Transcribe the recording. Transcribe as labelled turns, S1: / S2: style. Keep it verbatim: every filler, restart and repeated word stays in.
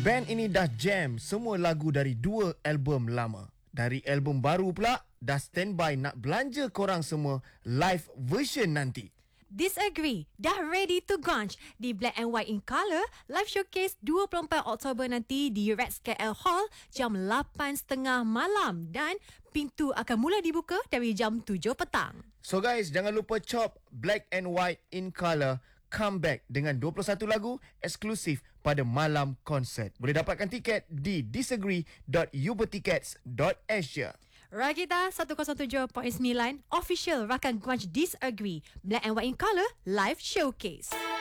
S1: Band ini dah jam semua lagu dari dua album lama. Dari album baru pula, dah standby nak belanja korang semua live version nanti.
S2: Disagree dah ready to launch di Black and White in Colour live showcase dua puluh empat Oktober nanti di Rex K L Hall jam lapan tiga puluh malam dan pintu akan mula dibuka dari jam tujuh petang.
S1: So guys, jangan lupa cop Black and White in Colour comeback dengan dua puluh satu lagu eksklusif pada malam konsert. Boleh dapatkan tiket di disagree dot ubertickets dot asia.
S2: Rakita seratus tujuh perpuluhan sembilan official rakan grunge Disagree Black and White in Colour live showcase.